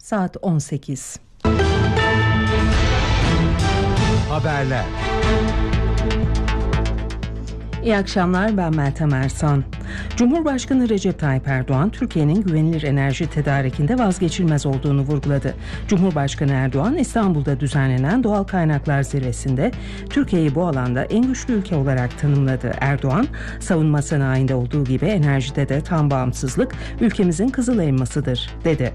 saat 18. Haberler. İyi akşamlar, ben Meltem Ersan. Cumhurbaşkanı Recep Tayyip Erdoğan, Türkiye'nin güvenilir enerji tedarikinde vazgeçilmez olduğunu vurguladı. Cumhurbaşkanı Erdoğan, İstanbul'da düzenlenen Doğal Kaynaklar Zirvesi'nde Türkiye'yi bu alanda en güçlü ülke olarak tanımladı. Erdoğan, savunma sanayinde olduğu gibi enerjide de tam bağımsızlık ülkemizin kızıl elmasıdır, dedi.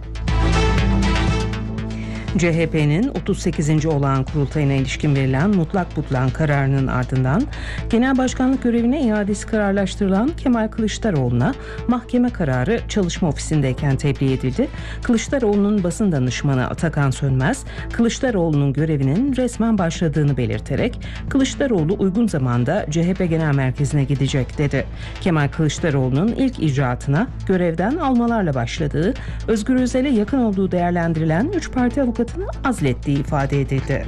CHP'nin 38. olağan kurultayına ilişkin verilen mutlak butlan kararının ardından genel başkanlık görevine iadesi kararlaştırılan Kemal Kılıçdaroğlu'na mahkeme kararı çalışma ofisindeyken tebliğ edildi. Kılıçdaroğlu'nun basın danışmanı Atakan Sönmez, Kılıçdaroğlu'nun görevinin resmen başladığını belirterek Kılıçdaroğlu uygun zamanda CHP Genel Merkezi'ne gidecek, dedi. Kemal Kılıçdaroğlu'nun ilk icraatına görevden almalarla başladığı, Özgür Özel'e yakın olduğu değerlendirilen 3 parti avukatını azlettiği ifade edildi.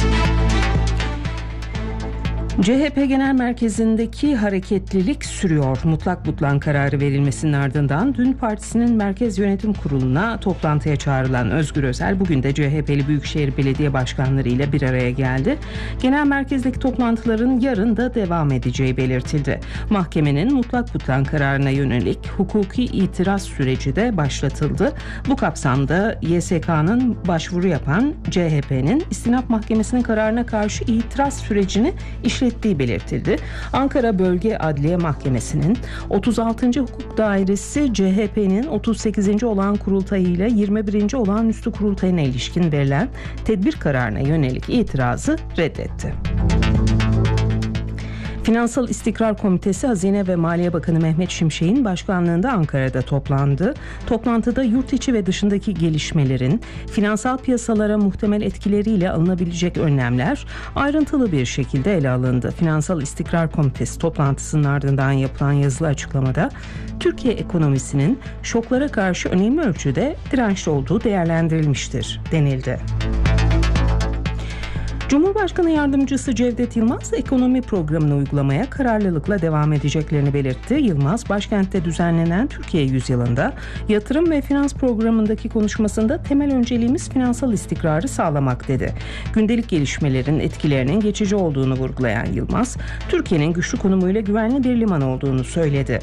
CHP Genel Merkezi'ndeki hareketlilik sürüyor. Mutlak butlan kararı verilmesinin ardından dün partisinin Merkez Yönetim Kurulu'na toplantıya çağrılan Özgür Özel bugün de CHP'li Büyükşehir Belediye Başkanları ile bir araya geldi. Genel merkezdeki toplantıların yarın da devam edeceği belirtildi. Mahkemenin mutlak butlan kararına yönelik hukuki itiraz süreci de başlatıldı. Bu kapsamda YSK'nın başvuru yapan CHP'nin İstinaf Mahkemesi'nin kararına karşı itiraz sürecini işlettiği belirtildi. Ankara Bölge Adliye Mahkemesi'nin 36. Hukuk Dairesi CHP'nin 38. olağan kurultayı ile 21. olağanüstü kurultayına ilişkin verilen tedbir kararına yönelik itirazı reddetti. Finansal İstikrar Komitesi Hazine ve Maliye Bakanı Mehmet Şimşek'in başkanlığında Ankara'da toplandı. Toplantıda yurt içi ve dışındaki gelişmelerin finansal piyasalara muhtemel etkileriyle alınabilecek önlemler ayrıntılı bir şekilde ele alındı. Finansal İstikrar Komitesi toplantısının ardından yapılan yazılı açıklamada Türkiye ekonomisinin şoklara karşı önemli ölçüde dirençli olduğu değerlendirilmiştir denildi. Cumhurbaşkanı Yardımcısı Cevdet Yılmaz ekonomi programını uygulamaya kararlılıkla devam edeceklerini belirtti. Yılmaz, başkentte düzenlenen Türkiye Yüzyılı'nda yatırım ve finans programındaki konuşmasında temel önceliğimiz finansal istikrarı sağlamak, dedi. Gündelik gelişmelerin etkilerinin geçici olduğunu vurgulayan Yılmaz, Türkiye'nin güçlü konumuyla güvenli bir liman olduğunu söyledi.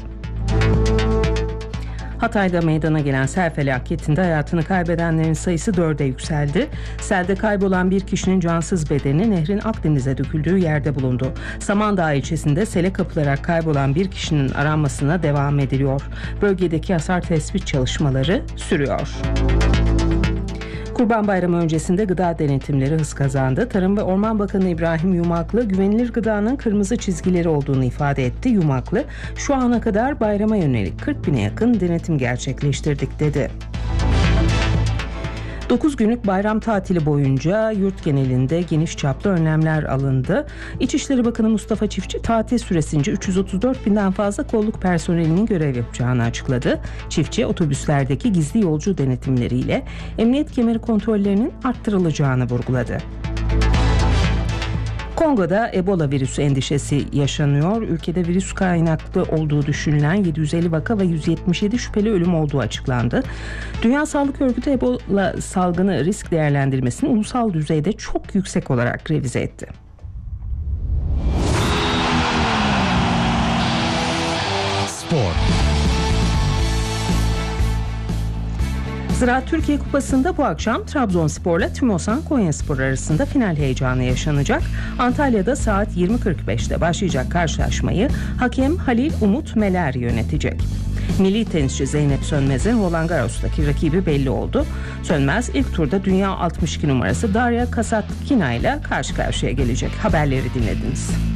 Hatay'da meydana gelen sel felaketinde hayatını kaybedenlerin sayısı 4'e yükseldi. Selde kaybolan bir kişinin cansız bedeni nehrin Akdeniz'e döküldüğü yerde bulundu. Samandağ ilçesinde sele kapılarak kaybolan bir kişinin aranmasına devam ediliyor. Bölgedeki hasar tespit çalışmaları sürüyor. Kurban Bayramı öncesinde gıda denetimleri hız kazandı. Tarım ve Orman Bakanı İbrahim Yumaklı, güvenilir gıdanın kırmızı çizgileri olduğunu ifade etti. Yumaklı, şu ana kadar bayrama yönelik 40 bine yakın denetim gerçekleştirdik, dedi. 9 günlük bayram tatili boyunca yurt genelinde geniş çaplı önlemler alındı. İçişleri Bakanı Mustafa Çiftçi tatil süresince 334 binden fazla kolluk personelinin görev yapacağını açıkladı. Çiftçi, otobüslerdeki gizli yolcu denetimleriyle emniyet kemeri kontrollerinin arttırılacağını vurguladı. Kongo'da Ebola virüsü endişesi yaşanıyor. Ülkede virüs kaynaklı olduğu düşünülen 750 vaka ve 177 şüpheli ölüm olduğu açıklandı. Dünya Sağlık Örgütü Ebola salgını risk değerlendirmesini ulusal düzeyde çok yüksek olarak revize etti. Spor. Ziraat Türkiye Kupası'nda bu akşam Trabzonspor'la Tümosan Konyaspor arasında final heyecanı yaşanacak. Antalya'da saat 20.45'te başlayacak karşılaşmayı hakem Halil Umut Meler yönetecek. Milli tenisçi Zeynep Sönmez'in Roland Garros'taki rakibi belli oldu. Sönmez ilk turda dünya 62 numarası Daria Kasatkina ile karşı karşıya gelecek. Haberleri dinlediniz.